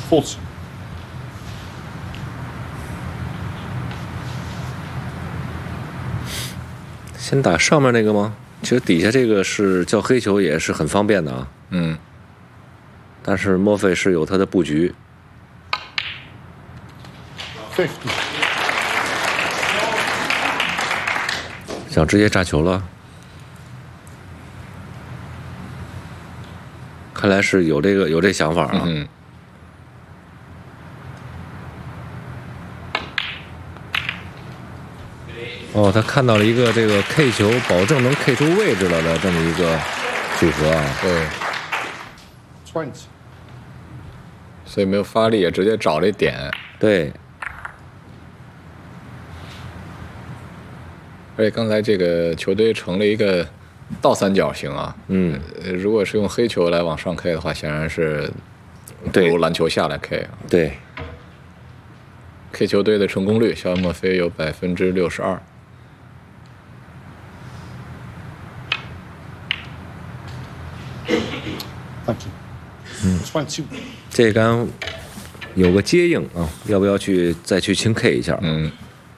40。 先打上面那个吗？其实底下这个是叫黑球，也是很方便的啊。 嗯。 但是莫非是有他的布局。 50。 想直接炸球了。看来是有这想法啊。 嗯。 哦，他看到了一个这个 K 球，保证能 K 出位置了的这么一个组合啊。 对。 20。 所以没有发力，也直接找这点。 对。 而且刚才这个球队成了一个倒三角形啊。 嗯。 如果是用黑球来往上 K 的话，显然是不如篮球下来 K 啊。 对。 K 球队的成功率，肖恩·墨菲有62%。 22。 这杆有个接应啊，要不要再去轻 K 一下？ 嗯。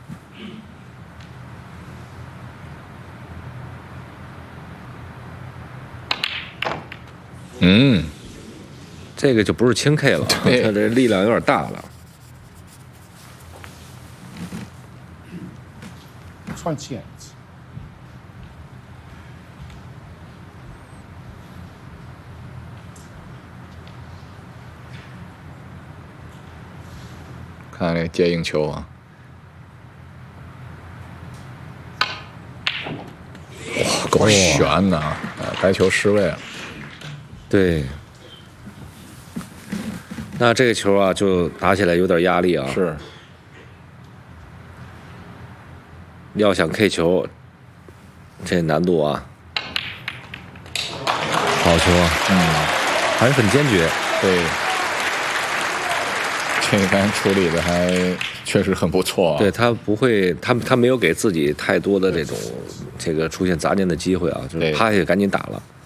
嗯， 这个就不是轻 K 了，他这力量有点大了。 28。 看这接应球啊！哇，够悬的啊！白球失位了。 对。那这个球啊，就打起来有点压力啊。 是。 要想 K 球，这难度啊。好球啊！还是很坚决。 对。这杆处理的还确实很不错啊。 对，他不会，他没有给自己太多的这个出现杂念的机会啊，就是趴下赶紧打了。